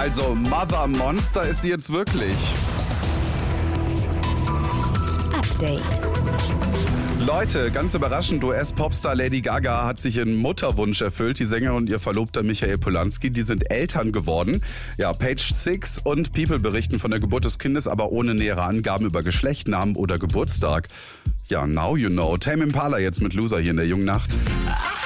Also Mother Monster ist sie jetzt wirklich. Update. Leute, ganz überraschend, US-Popstar Lady Gaga hat sich ihren Mutterwunsch erfüllt. Die Sängerin und ihr Verlobter Michael Polanski, die sind Eltern geworden. Ja, Page Six und People berichten von der Geburt des Kindes, aber ohne nähere Angaben über Geschlecht, Namen oder Geburtstag. Ja, now you know. Tame Impala jetzt mit Loser hier in der jungen Nacht.